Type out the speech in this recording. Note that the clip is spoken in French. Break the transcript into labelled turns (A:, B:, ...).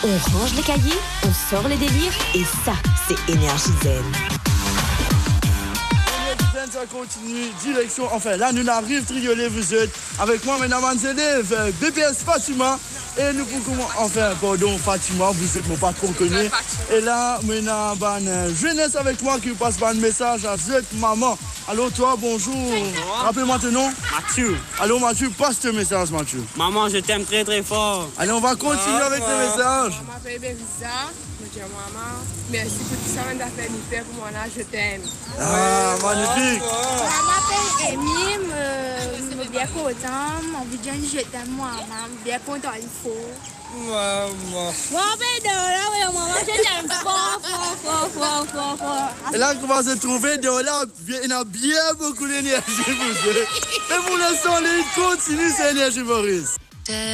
A: On range les cahiers, on sort les délires et ça, c'est Énergie Zen.
B: Ça continue, direction, enfin là nous arrivons trioler vous êtes avec moi mesdames et élèves, BPS Fatima et nous pouvons, enfin pardon Fatima, vous êtes mon patron connu et là nous avons une jeunesse avec moi qui passe un message à cette maman. Allô toi, bonjour, rappelle-moi ton nom.
C: Mathieu.
B: Allô Mathieu, passe ce message Mathieu.
C: Maman, je t'aime très très fort.
B: Allez, on va continuer avec le message.
D: Je m'appelle Berisa, je dis à maman, merci pour tout ça que tu as fait nous faire pour moi là, je t'aime.
B: Ah, magnifique.
E: Je m'appelle Emile, je suis bien content, mon vidéo je t'aime moi, je suis bien content il faut.
D: Maman.
E: Moi, maman, je t'aime fort.
B: Et là, on va se trouver de là, il y a bien beaucoup d'énergie pour eux. Et pour l'instant, les continuent, c'est énergie Maurice.